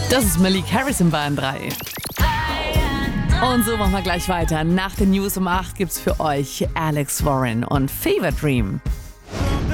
Das ist Malik Harris in Bayern 3. Und so machen wir gleich weiter. Nach den News um 8 gibt's für euch Alex Warren und Fever Dream.